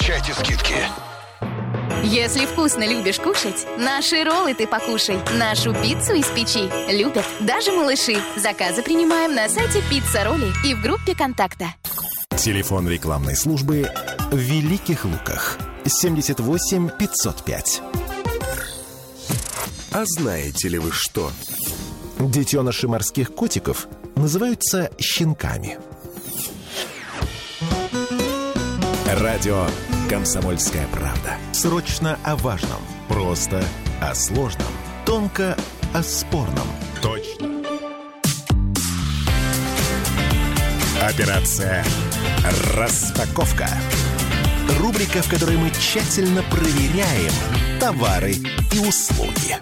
получайте скидки. Если вкусно любишь кушать, наши роллы ты покушай. Нашу пиццу из печи любят даже малыши. Заказы принимаем на сайте Пицца Ролли и в группе КонТакта. Телефон рекламной службы в Великих Луках 78 505. А знаете ли вы что? Детеныши морских котиков называются щенками. Радио «Комсомольская правда». Срочно о важном, просто о сложном, тонко о спорном. Точно. Операция «Распаковка». Рубрика, в которой мы тщательно проверяем товары и услуги.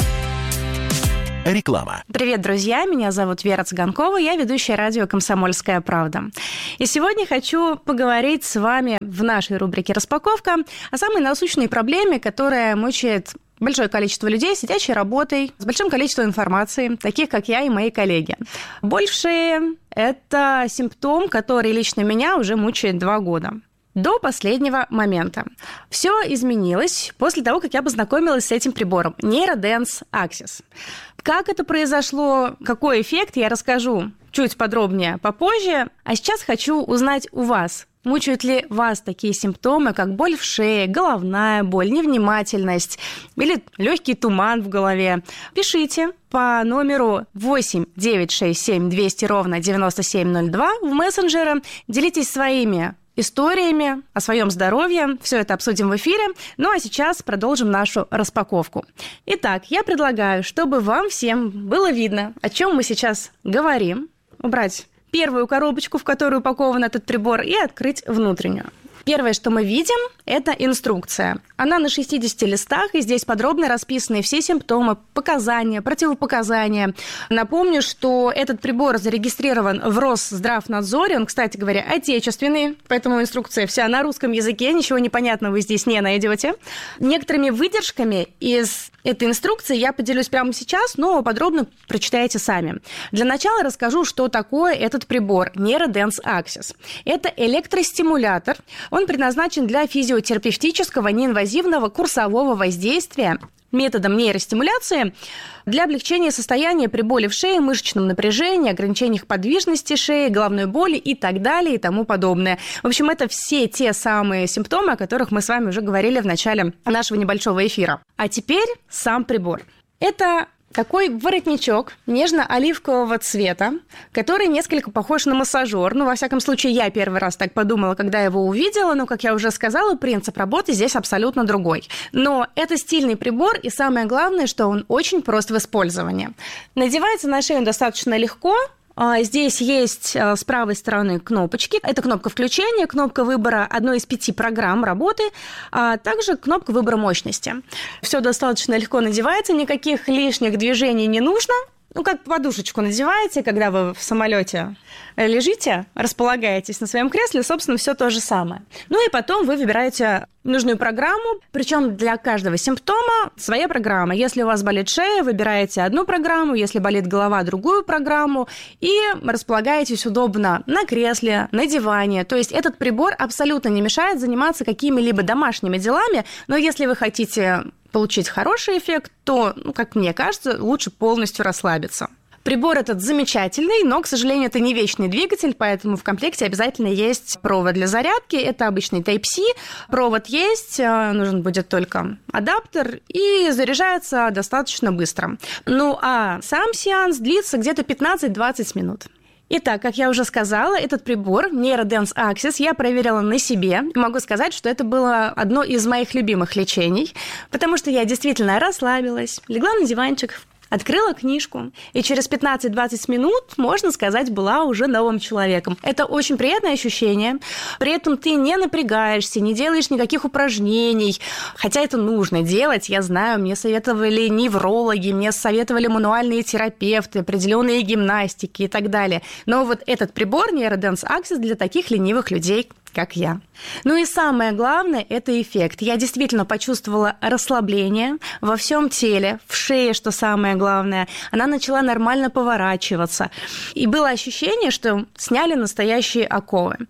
Реклама. Привет, друзья! Меня зовут Вера Цыганкова, я ведущая радио «Комсомольская правда». И сегодня хочу поговорить с вами в нашей рубрике «Распаковка» о самой насущной проблеме, которая мучает большое количество людей, сидящей работой, с большим количеством информации, таких как я и мои коллеги. Боль в шее – это симптом, который лично меня уже мучает 2 года. До последнего момента. Все изменилось после того, как я познакомилась с этим прибором Neurodance Axis. Как это произошло, какой эффект, я расскажу чуть подробнее попозже. А сейчас хочу узнать у вас, мучают ли вас такие симптомы, как боль в шее, головная боль, невнимательность или легкий туман в голове. Пишите по номеру 8 967 200 9702 в мессенджеры, делитесь своими историями о своем здоровье. Все это обсудим в эфире. Ну а сейчас продолжим нашу распаковку. Итак, я предлагаю, чтобы вам всем было видно, о чем мы сейчас говорим, убрать первую коробочку, в которую упакован этот прибор, и открыть внутреннюю. Первое, что мы видим, это инструкция. Она на 60 листах, и здесь подробно расписаны все симптомы, показания, противопоказания. Напомню, что этот прибор зарегистрирован в Росздравнадзоре. Он, кстати говоря, отечественный, поэтому инструкция вся на русском языке, ничего непонятного вы здесь не найдете. Некоторыми выдержками из этой инструкции я поделюсь прямо сейчас, но подробно прочитайте сами. Для начала расскажу, что такое этот прибор Neurodance Axis. Это электростимулятор. Он предназначен для физиотерапевтического неинвазивного курсового воздействия методом нейростимуляции для облегчения состояния при боли в шее, мышечном напряжении, ограничениях подвижности шеи, головной боли и так далее и тому подобное. В общем, это все те самые симптомы, о которых мы с вами уже говорили в начале нашего небольшого эфира. А теперь сам прибор. Это такой воротничок нежно-оливкового цвета, который несколько похож на массажер. Ну, во всяком случае, я первый раз так подумала, когда его увидела, но, как я уже сказала, принцип работы здесь абсолютно другой. Но это стильный прибор, и самое главное, что он очень прост в использовании. Надевается на шею достаточно легко. Здесь есть с правой стороны кнопочки. Это кнопка включения, кнопка выбора одной из 5 программ работы, а также кнопка выбора мощности. Все достаточно легко надевается, никаких лишних движений не нужно. Ну, как подушечку надеваете, когда вы в самолете лежите, располагаетесь на своем кресле, собственно, все то же самое. Ну и потом вы выбираете нужную программу, причем для каждого симптома своя программа. Если у вас болит шея, выбираете одну программу, если болит голова, другую программу, и располагаетесь удобно на кресле, на диване. То есть этот прибор абсолютно не мешает заниматься какими-либо домашними делами, но если вы хотите получить хороший эффект, то, как мне кажется, лучше полностью расслабиться. Прибор этот замечательный, но, к сожалению, это не вечный двигатель, поэтому в комплекте обязательно есть провод для зарядки. Это обычный Type-C. Провод есть, нужен будет только адаптер, и заряжается достаточно быстро. Ну, а сам сеанс длится где-то 15-20 минут. Итак, как я уже сказала, этот прибор Neurodance Axis я проверила на себе. Могу сказать, что это было одно из моих любимых лечений, потому что я действительно расслабилась, легла на диванчик, открыла книжку, и через 15-20 минут, можно сказать, была уже новым человеком. Это очень приятное ощущение. При этом ты не напрягаешься, не делаешь никаких упражнений. Хотя это нужно делать, я знаю, мне советовали неврологи, мне советовали мануальные терапевты, определенные гимнастики и так далее. Но вот этот прибор Neurodance Axis для таких ленивых людей, как я. Ну и самое главное – это эффект. Я действительно почувствовала расслабление во всем теле, в шее, что самое главное. Она начала нормально поворачиваться. И было ощущение, что сняли настоящие оковы.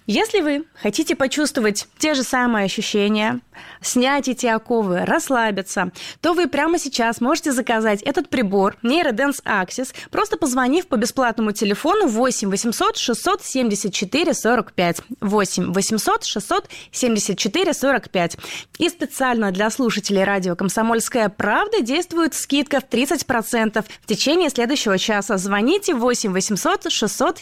Если вы хотите почувствовать те же самые ощущения, снять эти оковы, расслабиться, то вы прямо сейчас можете заказать этот прибор Neurodance Axis, просто позвонив по бесплатному телефону 8 800 674 45. 8 800 674 45. И специально для слушателей радио «Комсомольская правда» действует скидка в 30% в течение следующего часа. Звоните 8 800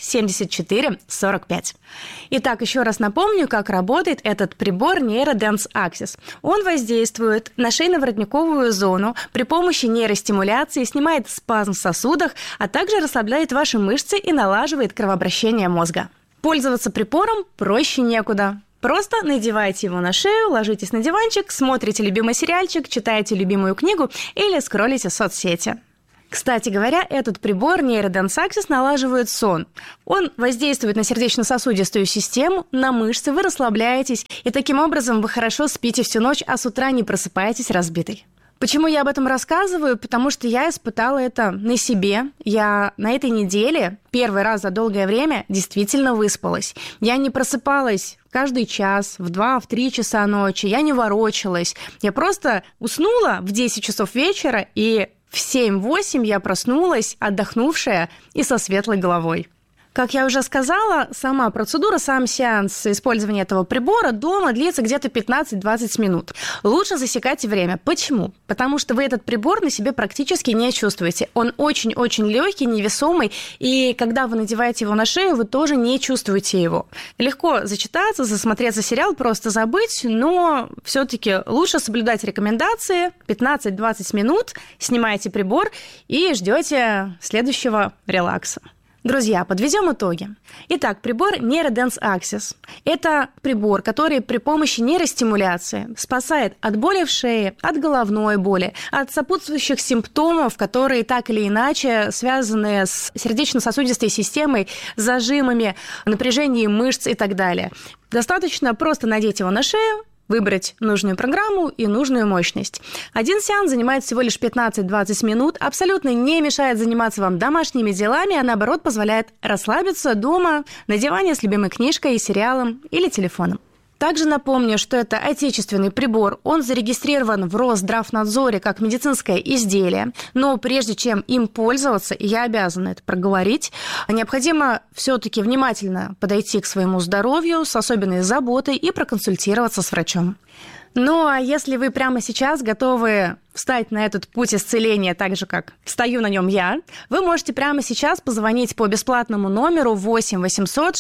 674 45. Итак, еще раз напомню, как работает этот прибор Neurodance Axis. Он воздействует на шейно-воротниковую зону при помощи нейростимуляции, снимает спазм в сосудах, а также расслабляет ваши мышцы и налаживает кровообращение мозга. Пользоваться прибором проще некуда. Просто надевайте его на шею, ложитесь на диванчик, смотрите любимый сериальчик, читаете любимую книгу или скроллите соцсети. Кстати говоря, этот прибор Neurodance Axis налаживает сон. Он воздействует на сердечно-сосудистую систему, на мышцы, вы расслабляетесь, и таким образом вы хорошо спите всю ночь, а с утра не просыпаетесь разбитой. Почему я об этом рассказываю? Потому что я испытала это на себе. Я на этой неделе первый раз за долгое время действительно выспалась. Я не просыпалась каждый час, в 2-3 часа ночи, я не ворочалась. Я просто уснула в 10 часов вечера, и в 7-8 я проснулась, отдохнувшая и со светлой головой. Как я уже сказала, сама процедура, сам сеанс использования этого прибора дома длится где-то 15-20 минут. Лучше засекайте время. Почему? Потому что вы этот прибор на себе практически не чувствуете. Он очень-очень легкий, невесомый, и когда вы надеваете его на шею, вы тоже не чувствуете его. Легко зачитаться, засмотреться сериал, просто забыть, но все-таки лучше соблюдать рекомендации. 15-20 минут, снимаете прибор и ждете следующего релакса. Друзья, подведем итоги. Итак, прибор Neurodance Axis – это прибор, который при помощи нейростимуляции спасает от боли в шее, от головной боли, от сопутствующих симптомов, которые так или иначе связаны с сердечно-сосудистой системой, зажимами, напряжением мышц и так далее. Достаточно просто надеть его на шею, выбрать нужную программу и нужную мощность. Один сеанс занимает всего лишь 15-20 минут, абсолютно не мешает заниматься вам домашними делами, а наоборот позволяет расслабиться дома, на диване с любимой книжкой, сериалом или телефоном. Также напомню, что это отечественный прибор, он зарегистрирован в Росздравнадзоре как медицинское изделие, но прежде чем им пользоваться, я обязана это проговорить, необходимо все-таки внимательно подойти к своему здоровью с особенной заботой и проконсультироваться с врачом. Ну, а если вы прямо сейчас готовы встать на этот путь исцеления так же, как стою на нем я, вы можете прямо сейчас позвонить по бесплатному номеру 8 800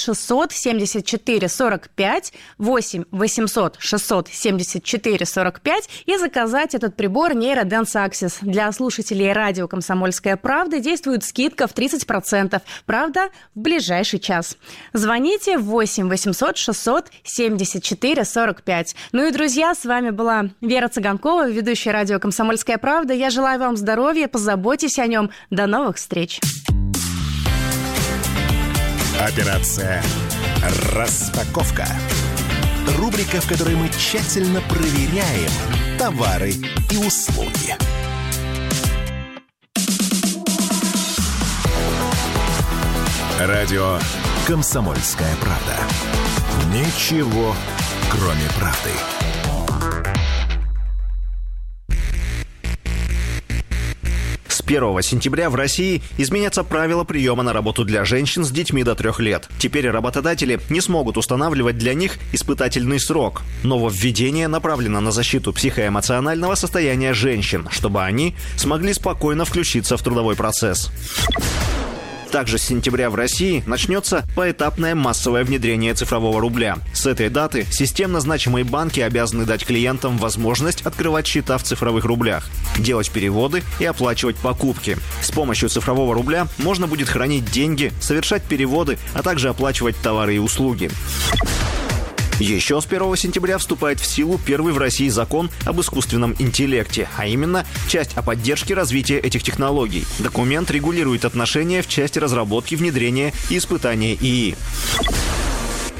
674 45, 8 800 674 45 и заказать этот прибор Neurodance Axis. Для слушателей радио «Комсомольская правда» действует скидка в 30%. Правда, в ближайший час. Звоните 8 800 674 45. Ну и, друзья, с вами была Вера Цыганкова, ведущая радио «Комсомольская правда». Я желаю вам здоровья, позаботьтесь о нем. До новых встреч. Операция «Распаковка». Рубрика, в которой мы тщательно проверяем товары и услуги. Радио «Комсомольская правда». Ничего, кроме правды. С 1 сентября в России изменятся правила приема на работу для женщин с детьми до 3 лет. Теперь работодатели не смогут устанавливать для них испытательный срок. Нововведение направлено на защиту психоэмоционального состояния женщин, чтобы они смогли спокойно включиться в трудовой процесс. Также с сентября в России начнется поэтапное массовое внедрение цифрового рубля. С этой даты системно значимые банки обязаны дать клиентам возможность открывать счета в цифровых рублях, делать переводы и оплачивать покупки. С помощью цифрового рубля можно будет хранить деньги, совершать переводы, а также оплачивать товары и услуги. Еще с 1 сентября вступает в силу первый в России закон об искусственном интеллекте, а именно часть о поддержке развития этих технологий. Документ регулирует отношения в части разработки, внедрения и испытания ИИ.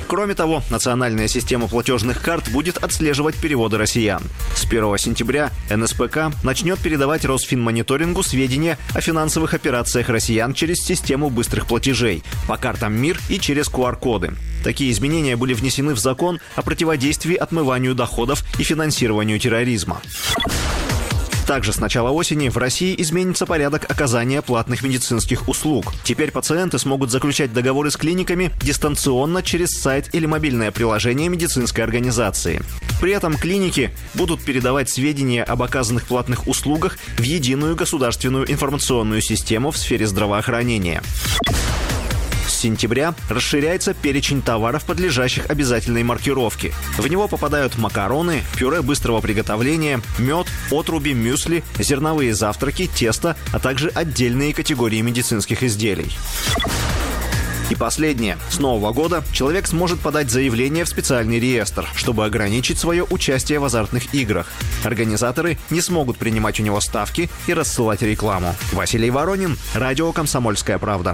Кроме того, национальная система платежных карт будет отслеживать переводы россиян. С 1 сентября НСПК начнет передавать Росфинмониторингу сведения о финансовых операциях россиян через систему быстрых платежей по картам МИР и через QR-коды. Такие изменения были внесены в закон о противодействии отмыванию доходов и финансированию терроризма. Также с начала осени в России изменится порядок оказания платных медицинских услуг. Теперь пациенты смогут заключать договоры с клиниками дистанционно через сайт или мобильное приложение медицинской организации. При этом клиники будут передавать сведения об оказанных платных услугах в единую государственную информационную систему в сфере здравоохранения. С сентября расширяется перечень товаров, подлежащих обязательной маркировке. В него попадают макароны, пюре быстрого приготовления, мед, отруби, мюсли, зерновые завтраки, тесто, а также отдельные категории медицинских изделий. И последнее. С нового года человек сможет подать заявление в специальный реестр, чтобы ограничить свое участие в азартных играх. Организаторы не смогут принимать у него ставки и рассылать рекламу. Василий Воронин, радио «Комсомольская правда».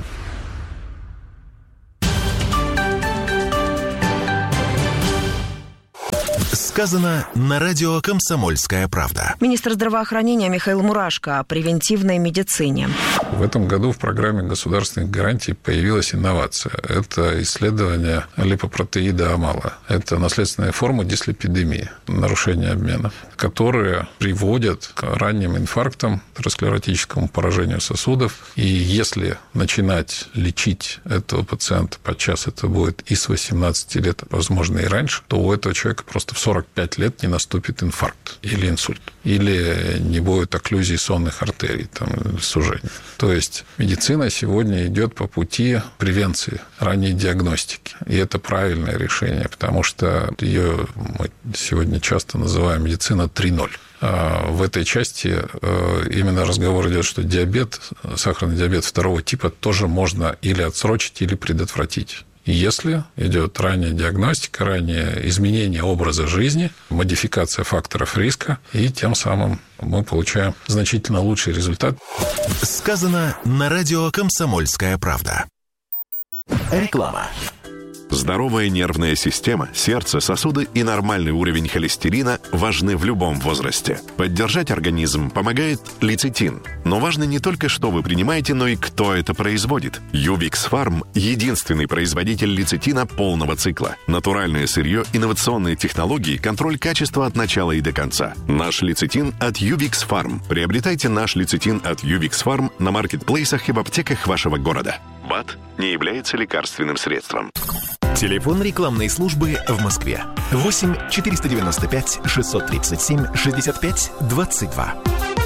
Сказано на радио «Комсомольская правда». Министр здравоохранения Михаил Мурашко о превентивной медицине. В этом году в программе государственных гарантий появилась инновация. Это исследование липопротеида амала. Это наследственная форма дислепидемии, нарушения обмена, которые приводят к ранним инфарктам, атеросклеротическому поражению сосудов. И если начинать лечить этого пациента, подчас это будет и с 18 лет, возможно, и раньше, то у этого человека просто в 45 лет не наступит инфаркт или инсульт, или не будет окклюзии сонных артерий, сужения. То есть медицина сегодня идет по пути превенции, ранней диагностики. И это правильное решение, потому что ее мы сегодня часто называем медицина 3.0. В этой части именно разговор идет, что диабет, сахарный диабет второго типа тоже можно или отсрочить, или предотвратить. Если идет ранняя диагностика, раннее изменение образа жизни, модификация факторов риска, и тем самым мы получаем значительно лучший результат. Сказано на радио «Комсомольская правда». Реклама. Здоровая нервная система, сердце, сосуды и нормальный уровень холестерина важны в любом возрасте. Поддержать организм помогает лецитин. Но важно не только, что вы принимаете, но и кто это производит. Ювикс Фарм – единственный производитель лецитина полного цикла. Натуральное сырье, инновационные технологии, контроль качества от начала и до конца. Наш лецитин от Ювикс Фарм. Приобретайте наш лецитин от Ювикс Фарм на маркетплейсах и в аптеках вашего города. БАД не является лекарственным средством. Телефон рекламной службы в Москве. 8 495 637 65 22.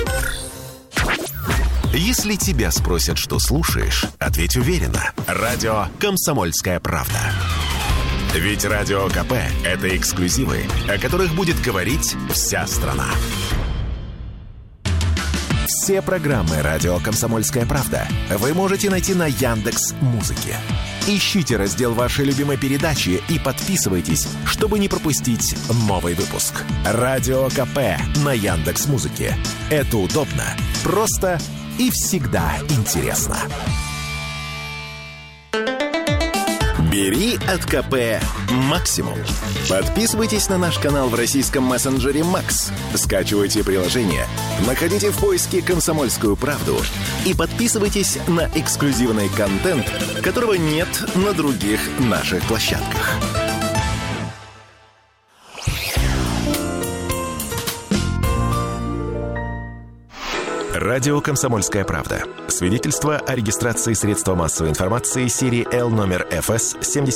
Если тебя спросят, что слушаешь, ответь уверенно. Радио «Комсомольская правда». Ведь Радио КП – это эксклюзивы, о которых будет говорить вся страна. Все программы «Радио Комсомольская правда» вы можете найти на Яндекс.Музыке. Ищите раздел вашей любимой передачи и подписывайтесь, чтобы не пропустить новый выпуск. Радио КП на Яндекс.Музыке. Это удобно, просто и всегда интересно. Бери от КП максимум. Подписывайтесь на наш канал в российском мессенджере Макс. Скачивайте приложение, находите в поиске «Комсомольскую правду» и подписывайтесь на эксклюзивный контент, которого нет на других наших площадках. Радио «Комсомольская правда». Свидетельство о регистрации средства массовой информации серии Л номер ФС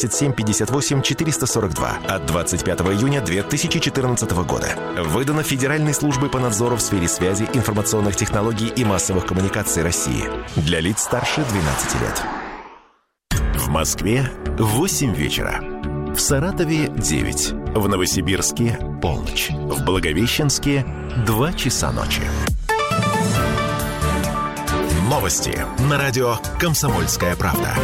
7758-442 от 25 июня 2014 года. Выдано Федеральной службой по надзору в сфере связи, информационных технологий и массовых коммуникаций России. Для лиц старше 12 лет. В Москве 8 вечера. В Саратове 9. В Новосибирске полночь. В Благовещенске 2 часа ночи. Новости на радио «Комсомольская правда».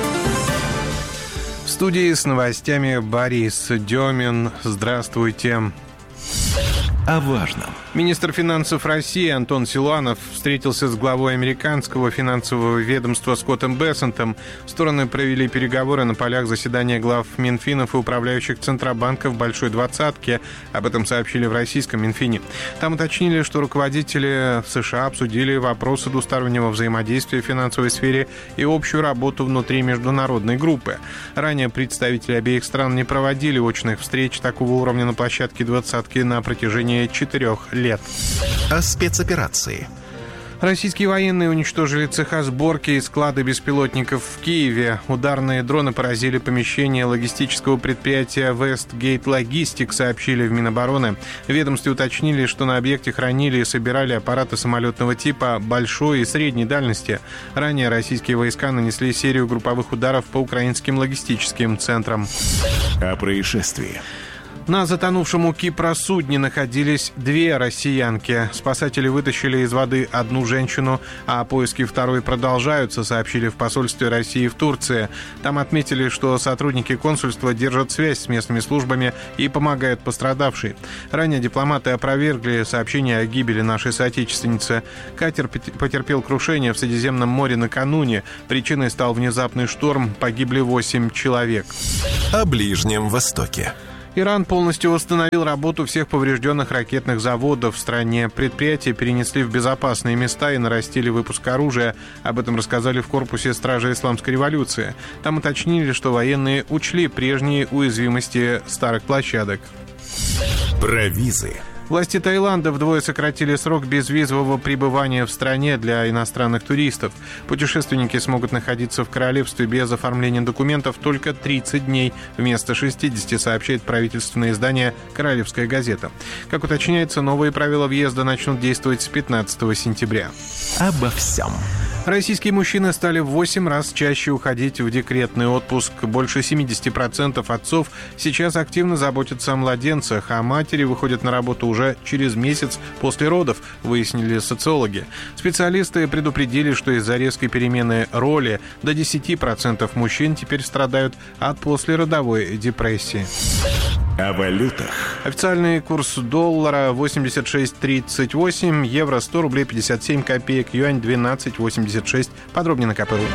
В студии с новостями Борис Демин. Здравствуйте. о важном. Министр финансов России Антон Силуанов встретился с главой американского финансового ведомства Скоттом Бессентом. Стороны провели переговоры на полях заседания глав Минфинов и управляющих Центробанков Большой Двадцатки. Об этом сообщили в российском Минфине. Там уточнили, что руководители США обсудили вопросы двустороннего взаимодействия в финансовой сфере и общую работу внутри международной группы. Ранее представители обеих стран не проводили очных встреч такого уровня на площадке двадцатки на протяжении 4 лет. О спецоперации. Российские военные уничтожили цеха сборки и склады беспилотников в Киеве. Ударные дроны поразили помещение логистического предприятия Westgate Logistics, сообщили в Минобороны. В ведомстве уточнили, что на объекте хранили и собирали аппараты самолетного типа большой и средней дальности. Ранее российские войска нанесли серию групповых ударов по украинским логистическим центрам. О происшествии. На затонувшем у Кипра судне находились 2 россиянки. Спасатели вытащили из воды одну женщину, а поиски второй продолжаются, сообщили в посольстве России в Турции. Там отметили, что сотрудники консульства держат связь с местными службами и помогают пострадавшей. Ранее дипломаты опровергли сообщение о гибели нашей соотечественницы. Катер потерпел крушение в Средиземном море накануне. Причиной стал внезапный шторм. Погибли 8 человек. О Ближнем Востоке. Иран полностью восстановил работу всех поврежденных ракетных заводов в стране. Предприятия перенесли в безопасные места и нарастили выпуск оружия. Об этом рассказали в корпусе Стражи Исламской революции. Там уточнили, что военные учли прежние уязвимости старых площадок. Про визы. Власти Таиланда вдвое сократили срок безвизового пребывания в стране для иностранных туристов. Путешественники смогут находиться в королевстве без оформления документов только 30 дней вместо 60, сообщает правительственное издание «Королевская газета». Как уточняется, новые правила въезда начнут действовать с 15 сентября. Обо всем. Российские мужчины стали в 8 раз чаще уходить в декретный отпуск. Больше 70% отцов сейчас активно заботятся о младенцах, а матери выходят на работу уже через месяц после родов, выяснили социологи. Специалисты предупредили, что из-за резкой перемены роли до 10% мужчин теперь страдают от послеродовой депрессии. О валютах. Официальный курс доллара 86.38, евро 100 рублей 57 копеек, юань 12.86. Подробнее на КП.ру.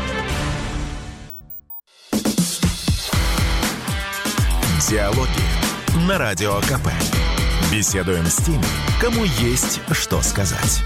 Диалоги на Радио КП. Беседуем с теми, кому есть что сказать.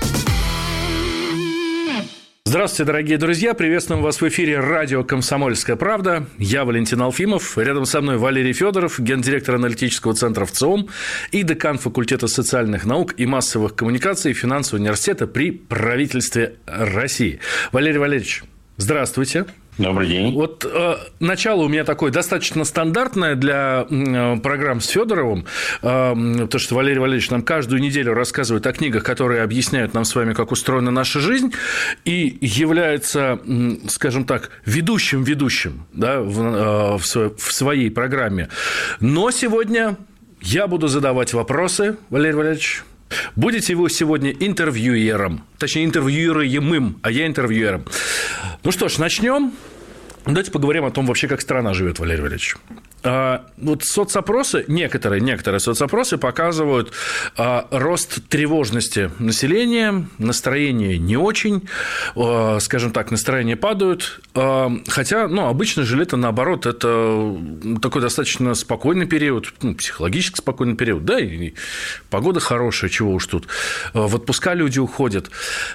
Здравствуйте, дорогие друзья. Приветствуем вас в эфире радио «Комсомольская правда». Я Валентин Алфимов. Рядом со мной Валерий Федоров, гендиректор аналитического центра ВЦИОМ и декан факультета социальных наук и массовых коммуникаций Финансового университета при правительстве России. Валерий Валерьевич, здравствуйте. Добрый день. Вот начало у меня такое достаточно стандартное для программ с Федоровым, потому что Валерий Валерьевич нам каждую неделю рассказывает о книгах, которые объясняют нам с вами, как устроена наша жизнь, и является, скажем так, ведущим, да, в своей программе. Но сегодня я буду задавать вопросы, Валерий Валерьевич. Будете вы сегодня интервьюером, точнее, интервьюируемым, а я интервьюером. Ну что ж, начнем. Давайте поговорим о том, вообще, как страна живет, Валерий Валерьевич. Вот соцопросы, некоторые соцопросы показывают рост тревожности населения, настроение не очень, скажем так, настроения падают, хотя, обычно же лето, наоборот, это такой достаточно спокойный период, психологически спокойный период, да, и погода хорошая, чего уж тут, в отпуска люди уходят.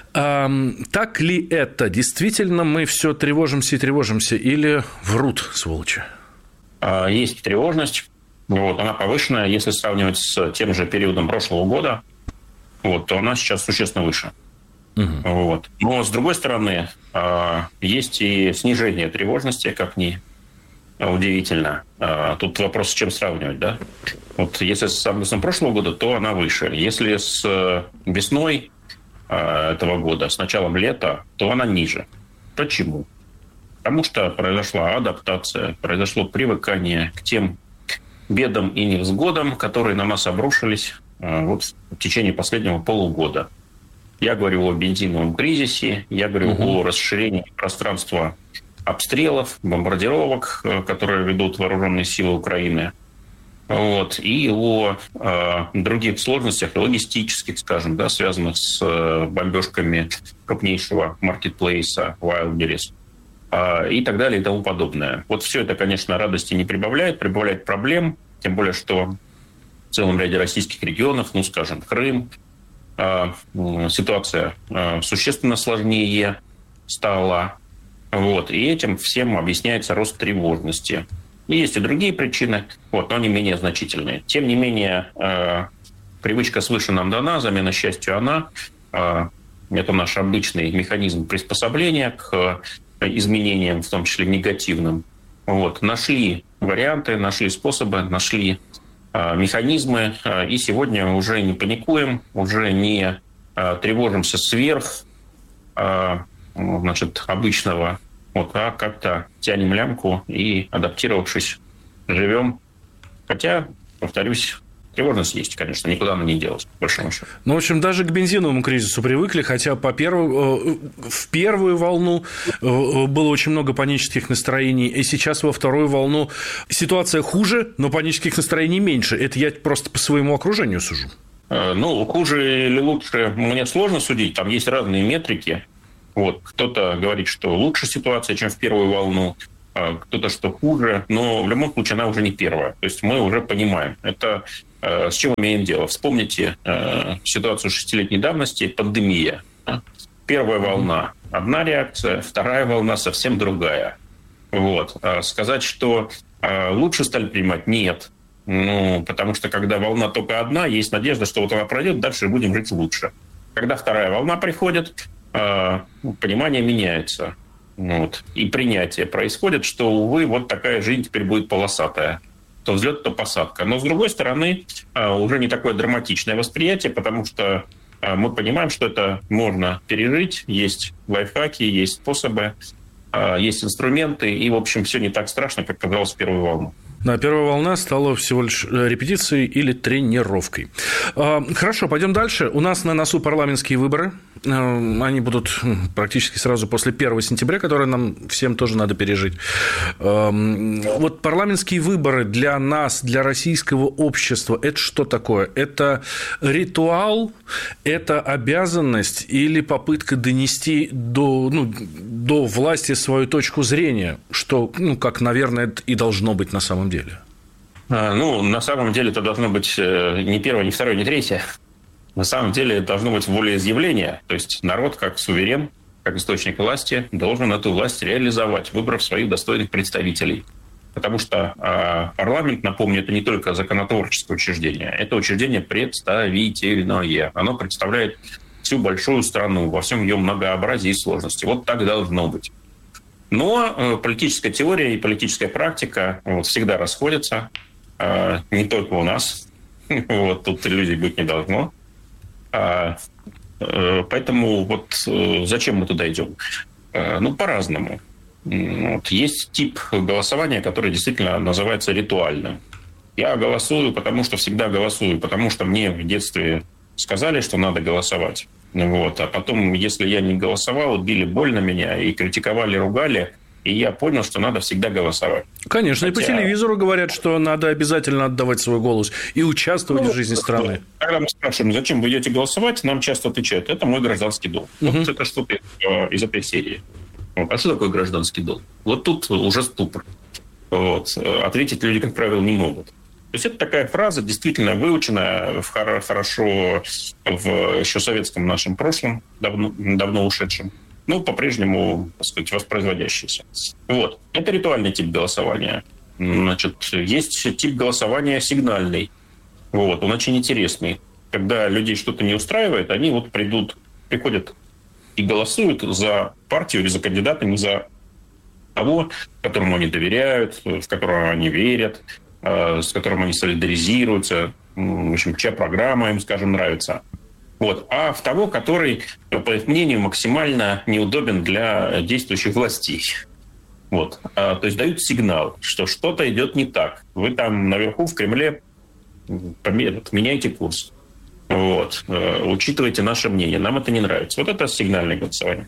Так ли это? Действительно, мы все тревожимся или врут, сволочи? Есть тревожность, она повышенная. Если сравнивать с тем же периодом прошлого года, то она сейчас существенно выше. Угу. Но, с другой стороны, есть и снижение тревожности, как ни удивительно. Тут вопрос, с чем сравнивать, да? Если с августом прошлого года, то она выше. Если с весной этого года, с началом лета, то она ниже. Почему? Потому что произошла адаптация, произошло привыкание к тем бедам и невзгодам, которые на нас обрушились в течение последнего полугода. Я говорю о бензиновом кризисе, я говорю о расширении пространства обстрелов, бомбардировок, которые ведут вооруженные силы Украины. Вот, и о других сложностях, логистических, скажем, да, связанных с бомбежками крупнейшего маркетплейса Wildberries и так далее и тому подобное. Вот все это, конечно, радости не прибавляет проблем, тем более, что в целом ряде российских регионов, ну, скажем, Крым, ситуация существенно сложнее стала. Вот, и этим всем объясняется рост тревожности. И есть и другие причины, вот, но они менее значительные. Тем не менее, привычка свыше нам дана, замена счастью она. Это наш обычный механизм приспособления к изменениям, в том числе негативным. Вот. Нашли варианты, нашли способы, нашли механизмы. И сегодня уже не паникуем, уже не тревожимся сверх обычного. Вот, а как-то тянем лямку и, адаптировавшись, живем. Хотя, повторюсь, тревожность есть, конечно, никуда она не делась, по большому счету. Ну, в общем, даже к бензиновому кризису привыкли, хотя в первую волну было очень много панических настроений, и сейчас во вторую волну ситуация хуже, но панических настроений меньше. Это я просто по своему окружению сужу. Ну, хуже или лучше мне сложно судить, там есть разные метрики. Вот. Кто-то говорит, что лучше ситуация, чем в первую волну, кто-то, что хуже, но в любом случае она уже не первая. То есть мы уже понимаем, это с чем имеем дело. Вспомните ситуацию 6-летней давности, пандемия. Первая волна – одна реакция, вторая волна – совсем другая. Вот. Сказать, что лучше стали принимать – нет. Ну, потому что когда волна только одна, есть надежда, что вот она пройдет, дальше будем жить лучше. Когда вторая волна приходит, понимание меняется. Вот. И принятие происходит, что, увы, вот такая жизнь теперь будет полосатая. То взлет, то посадка. Но, с другой стороны, уже не такое драматичное восприятие, потому что мы понимаем, что это можно пережить. Есть лайфхаки, есть способы, есть инструменты. И, в общем, все не так страшно, как казалось в первую волну. Да, первая волна стала всего лишь репетицией или тренировкой. Хорошо, пойдем дальше. У нас на носу парламентские выборы. Они будут практически сразу после 1 сентября, которые нам всем тоже надо пережить. Вот парламентские выборы для нас, для российского общества, это что такое? Это ритуал, это обязанность или попытка донести до власти свою точку зрения, что, как, наверное, это и должно быть на самом деле? На самом деле это должно быть не первое, не второе, не третье. На самом деле это должно быть волеизъявление. То есть народ, как суверен, как источник власти, должен эту власть реализовать, выбрав своих достойных представителей. Потому что парламент, напомню, это не только законотворческое учреждение, это учреждение представительное. Оно представляет всю большую страну во всем ее многообразии и сложности. Вот так должно быть. Но политическая теория и политическая практика всегда расходятся. Не только у нас. Вот тут иллюзий быть не должно. Поэтому зачем мы туда идем? По-разному. Есть тип голосования, который действительно называется ритуальным. Я голосую, потому что всегда голосую, потому что мне в детстве сказали, что надо голосовать. А потом, если я не голосовал, били больно меня и критиковали, ругали. И я понял, что надо всегда голосовать. Конечно, и по телевизору говорят, что надо обязательно отдавать свой голос и участвовать в жизни страны. Когда мы спрашиваем, зачем вы идете голосовать, нам часто отвечают, это мой гражданский долг. Вот это что-то из этой серии. А что такое гражданский долг? Вот тут уже ступор. Ответить люди, как правило, не могут. То есть это такая фраза, действительно выученная хорошо в еще советском нашем прошлом, давно ушедшем. По-прежнему, так сказать, воспроизводящийся. Это ритуальный тип голосования. Есть тип голосования сигнальный. Он очень интересный. Когда людей что-то не устраивает, они приходят и голосуют за партию или за кандидата, не за того, которому они доверяют, в которого они верят, с которым они солидаризируются, в общем, чья программа им, скажем, нравится. А в того, который, по их мнению, максимально неудобен для действующих властей. То есть дают сигнал, что что-то идет не так. Вы там наверху в Кремле меняйте курс. Учитывайте наше мнение. Нам это не нравится. Это сигнальное голосование.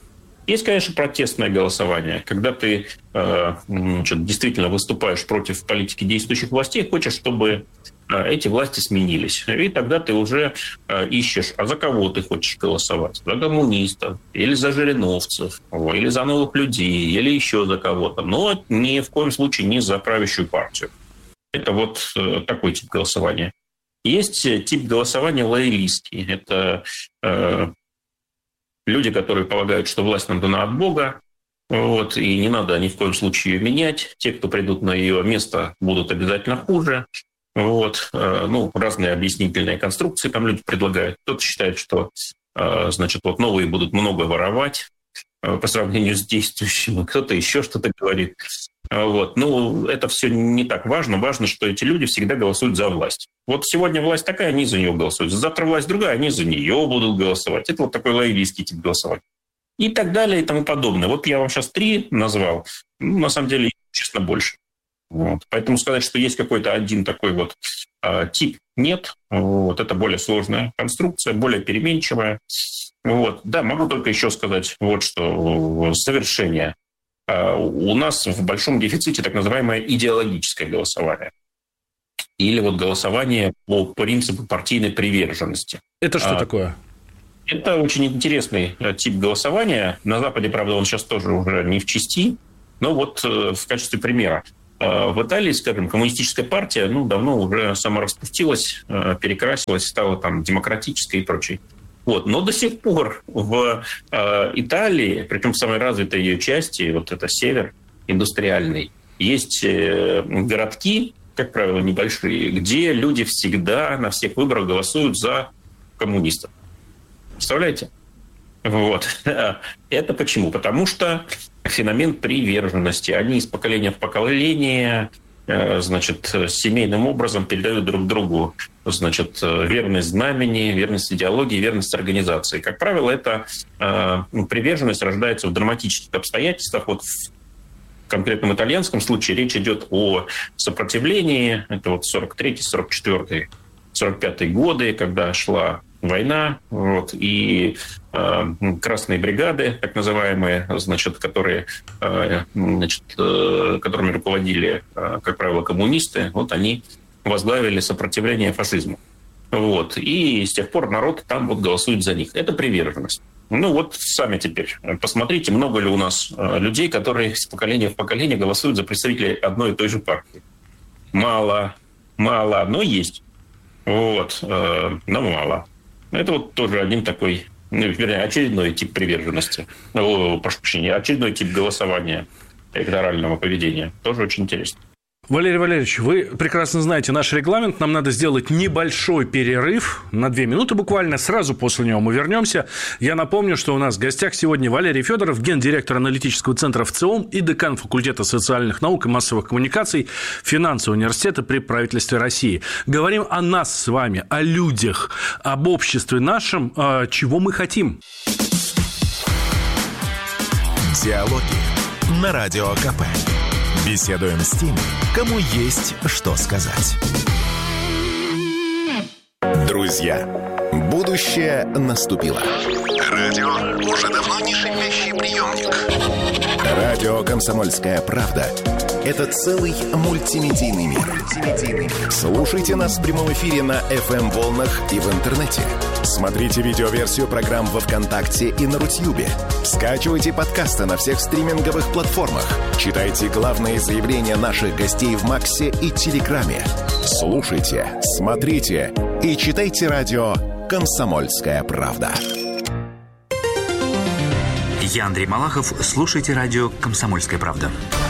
Есть, конечно, протестное голосование, когда ты действительно выступаешь против политики действующих властей, хочешь, чтобы эти власти сменились. И тогда ты уже ищешь, а за кого ты хочешь голосовать? За коммунистов, или за жириновцев, или за новых людей, или еще за кого-то. Но ни в коем случае не за правящую партию. Это вот такой тип голосования. Есть тип голосования лоялистский. Это люди, которые полагают, что власть нам дана от Бога, и не надо ни в коем случае ее менять. Те, кто придут на ее место, будут обязательно хуже. Разные объяснительные конструкции там люди предлагают. Кто-то считает, что новые будут много воровать по сравнению с действующими. Кто-то еще что-то говорит. Это все не так важно. Важно, что эти люди всегда голосуют за власть. Вот сегодня власть такая, они за нее голосуют. Завтра власть другая, они за нее будут голосовать. Это вот такой лоялистский тип голосования. И так далее, и тому подобное. Вот я вам сейчас 3 назвал. На самом деле, честно, больше. Поэтому сказать, что есть какой-то один такой вот тип, нет. Это более сложная конструкция, более переменчивая. Да, могу только еще сказать что совершение. У нас в большом дефиците так называемое идеологическое голосование. Или голосование по принципу партийной приверженности. Это что такое? Это очень интересный тип голосования. На Западе, правда, он сейчас тоже уже не в чести. Но в качестве примера. В Италии, скажем, коммунистическая партия давно уже самораспустилась, перекрасилась, стала там демократической и прочей. Но до сих пор в Италии, причем в самой развитой ее части, это север индустриальный, есть городки, как правило, небольшие, где люди всегда на всех выборах голосуют за коммунистов. Представляете? Это почему? Потому что феномен приверженности. Они из поколения в поколение, семейным образом передают друг другу, верность знамени, верность идеологии, верность организации. Как правило, эта приверженность рождается в драматических обстоятельствах. В конкретном итальянском случае речь идет о сопротивлении. Это 43-й, 44-й, 45-й годы, когда шла война, и красные бригады, так называемые, которыми руководили, как правило, коммунисты, они возглавили сопротивление фашизму. И с тех пор народ там голосует за них. Это приверженность. Сами теперь посмотрите, много ли у нас людей, которые с поколения в поколение голосуют за представителей одной и той же партии. Мало, но есть. Но мало. Это тоже один такой, очередной тип приверженности. Прошу прощения, очередной тип голосования, электорального поведения. Тоже очень интересно. Валерий Валерьевич, вы прекрасно знаете наш регламент. Нам надо сделать небольшой перерыв на 2 минуты буквально. Сразу после него мы вернемся. Я напомню, что у нас в гостях сегодня Валерий Федоров, гендиректор аналитического центра ВЦИОМ и декан факультета социальных наук и массовых коммуникаций финансового университета при правительстве России. Говорим о нас с вами, о людях, об обществе нашем, чего мы хотим. Диалоги на Радио КП. Беседуем с теми, кому есть что сказать. Друзья, будущее наступило. Радио уже давно не шипящий приемник. Радио «Комсомольская правда» — это целый мультимедийный мир. Слушайте нас в прямом эфире на FM-волнах и в интернете. Смотрите видеоверсию программ во ВКонтакте и на Рутьюбе. Скачивайте подкасты на всех стриминговых платформах. Читайте главные заявления наших гостей в Максе и Телеграме. Слушайте, смотрите и читайте радио «Комсомольская правда». Я Андрей Малахов. Слушайте радио «Комсомольская правда».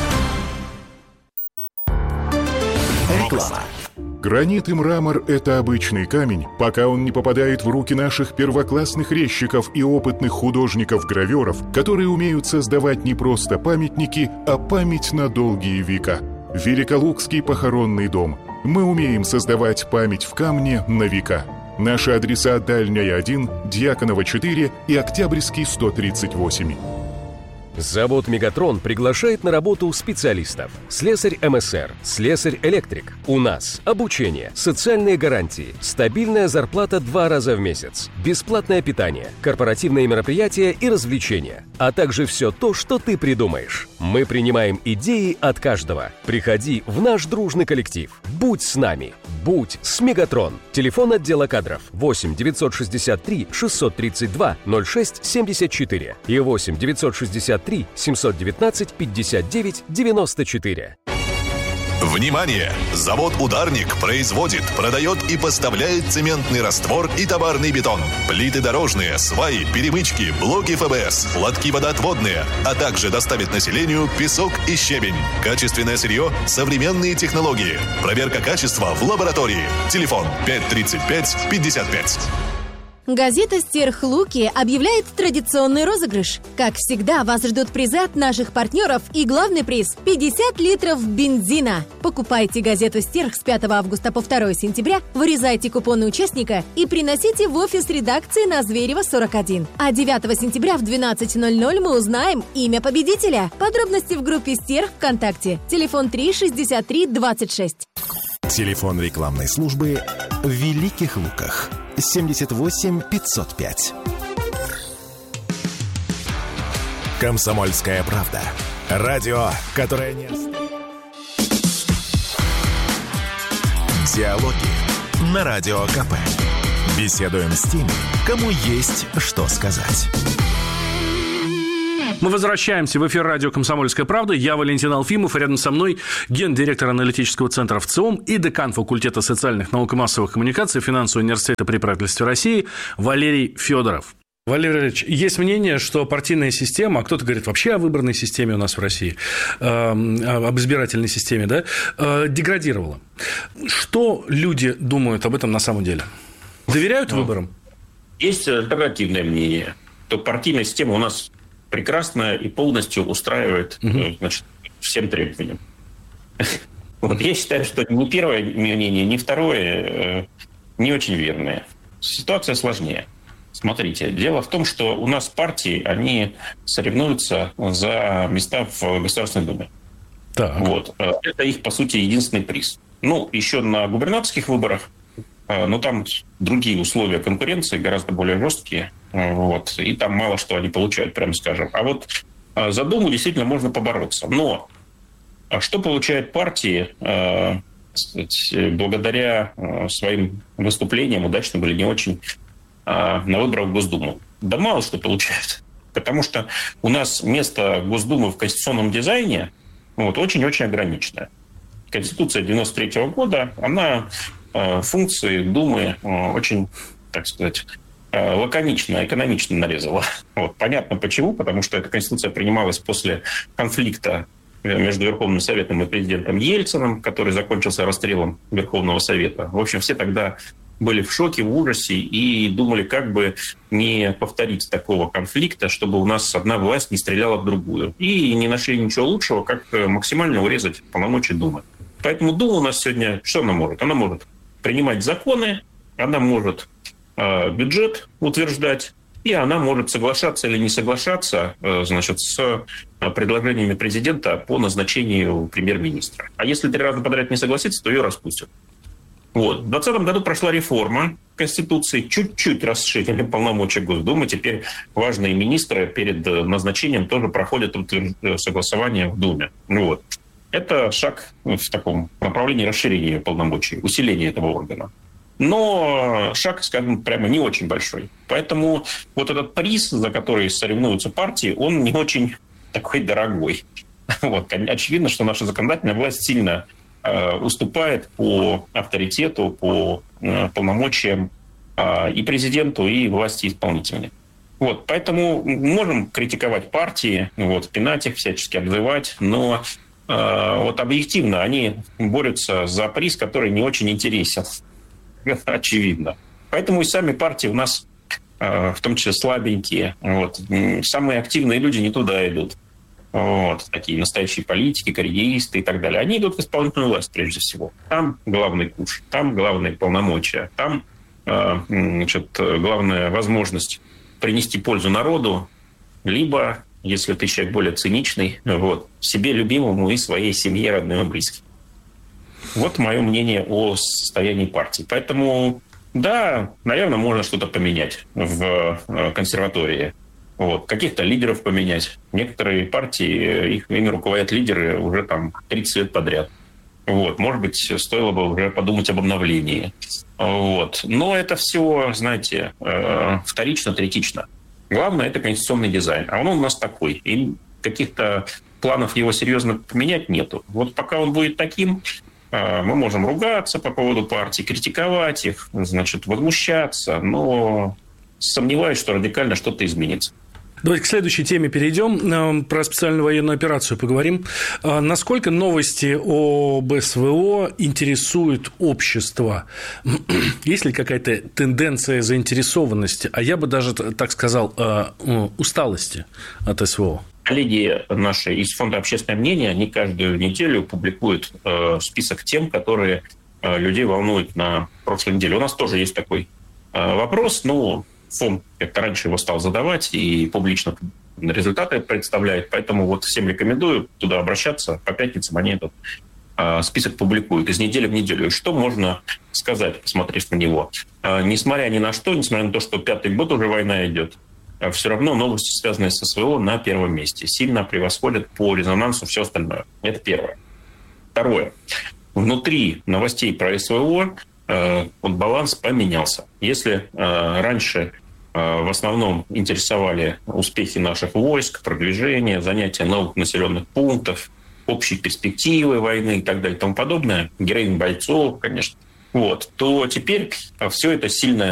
Реклама. Гранит и мрамор – это обычный камень, пока он не попадает в руки наших первоклассных резчиков и опытных художников-гравёров, которые умеют создавать не просто памятники, а память на долгие века. Великолукский похоронный дом. Мы умеем создавать память в камне на века. Наши адреса: Дальняя 1, Дьяконова 4 и Октябрьский 138. Завод «Мегатрон» приглашает на работу специалистов. Слесарь МСР, слесарь-электрик. У нас обучение, социальные гарантии, стабильная зарплата 2 раза в месяц, бесплатное питание, корпоративные мероприятия и развлечения, а также все то, что ты придумаешь. Мы принимаем идеи от каждого. Приходи в наш дружный коллектив. Будь с нами. Будь с «Мегатрон». Телефон отдела кадров 8 963 632 06 74 и 8 963 719 59 94. Внимание! Завод «Ударник» производит, продает и поставляет цементный раствор и товарный бетон, плиты дорожные, сваи, перемычки, блоки ФБС, лотки водоотводные, а также доставит населению песок и щебень. Качественное сырье, современные технологии. Проверка качества в лаборатории. Телефон 535-55. Газета «Стерх Луки» объявляет традиционный розыгрыш. Как всегда, вас ждут призы от наших партнеров и главный приз – 50 литров бензина. Покупайте газету «Стерх» с 5 августа по 2 сентября, вырезайте купоны участника и приносите в офис редакции на Зверева, 41. А 9 сентября в 12:00 мы узнаем имя победителя. Подробности в группе «Стерх» ВКонтакте. Телефон 3 63 26. Телефон рекламной службы в Великих Луках. 78 505. «Комсомольская правда». Радио, которое не... Диалоги на Радио КП. Беседуем с теми, кому есть что сказать. Мы возвращаемся в эфир радио «Комсомольская правда». Я Валентин Алфимов, и рядом со мной гендиректор аналитического центра ВЦИОМ и декан факультета социальных наук и массовых коммуникаций Финансового университета при правительстве России Валерий Федоров. Валерий Валерьевич, есть мнение, что партийная система, а кто-то говорит вообще о выборной системе у нас в России, об избирательной системе, да, деградировала. Что люди думают об этом на самом деле? Доверяют выборам? Есть альтернативное мнение, что партийная система у нас прекрасно и полностью устраивает, значит, всем требованиям. Вот я считаю, что ни первое мнение, ни второе не очень верное. Ситуация сложнее. Смотрите, дело в том, что у нас партии, они соревнуются за места в Государственной Думе. Так. Вот. Это их, по сути, единственный приз. Ну, еще на губернаторских выборах, но там другие условия конкуренции, гораздо более жесткие. Вот, и там мало что они получают, прямо скажем. А вот за Думу действительно можно побороться. Но что получают партии благодаря своим выступлениям, удачным или не очень, на выборах в Госдуму? Да мало что получают. Потому что у нас место Госдумы в конституционном дизайне вот, очень-очень ограниченное. Конституция 93 года, она функции Думы очень, так сказать, лаконично, экономично нарезала. Вот. Понятно почему, потому что эта Конституция принималась после конфликта между Верховным Советом и президентом Ельциным, который закончился расстрелом Верховного Совета. В общем, все тогда были в шоке, в ужасе и думали, как бы не повторить такого конфликта, чтобы у нас одна власть не стреляла в другую. И не нашли ничего лучшего, как максимально урезать полномочия Думы. Поэтому Дума у нас сегодня, что она может? Она может принимать законы, она может бюджет утверждать, и она может соглашаться или не соглашаться, значит, с предложениями президента по назначению премьер-министра. А если 3 раза подряд не согласится, то ее распустят. Вот. В 2020 году прошла реформа Конституции, чуть-чуть расширили полномочия Госдумы. Теперь важные министры перед назначением тоже проходят согласование в Думе. Вот. Это шаг в таком направлении расширения полномочий, усиления этого органа. Но шаг, скажем, прямо не очень большой. Поэтому вот этот приз, за который соревнуются партии, он не очень такой дорогой. Вот. Очевидно, что наша законодательная власть сильно уступает по авторитету, по полномочиям и президенту, и власти исполнительной. Вот. Поэтому можем критиковать партии, вот, пинать их, всячески обзывать, но вот объективно они борются за приз, который не очень интересен. Очевидно. Поэтому и сами партии у нас, в том числе, слабенькие. Вот. Самые активные люди не туда идут. Вот. Такие настоящие политики, карьеристы и так далее. Они идут в исполнительную власть прежде всего. Там главный куш, там главные полномочия, там значит, главная возможность принести пользу народу, либо если ты человек более циничный, вот, себе любимому и своей семье, родным и близким. Вот мое мнение о состоянии партии. Поэтому, да, наверное, можно что-то поменять в консерватории. Вот, каких-то лидеров поменять. Некоторые партии, ими руководят лидеры уже там 30 лет подряд. Вот, может быть, стоило бы уже подумать об обновлении. Вот. Но это все, знаете, вторично, третично. Главное – это конституционный дизайн. А он у нас такой. И каких-то планов его серьезно поменять нету. Вот пока он будет таким, мы можем ругаться по поводу партий, критиковать их, значит, возмущаться, но сомневаюсь, что радикально что-то изменится. Давайте к следующей теме перейдем. Про специальную военную операцию поговорим. Насколько новости об СВО интересуют общество? Есть ли какая-то тенденция заинтересованности, а я бы даже так сказал, усталости от СВО? Коллеги наши из Фонда «Общественное мнение», они каждую неделю публикуют список тем, которые людей волнуют на прошлой неделе. У нас тоже есть такой вопрос, но фонд как-то раньше его стал задавать и публично результаты представляет, поэтому вот всем рекомендую туда обращаться. По пятницам они этот список публикуют из недели в неделю. И что можно сказать, посмотрев на него? Несмотря ни на что, несмотря на то, что 5-й год уже война идет, все равно новости, связанные с СВО, на первом месте. Сильно превосходят по резонансу все остальное. Это первое. Второе. Внутри новостей про СВО баланс поменялся. Если раньше в основном интересовали успехи наших войск, продвижение, занятия новых населенных пунктов, общие перспективы войны и так далее и тому подобное, героизм бойцов, конечно, вот, то теперь все это сильно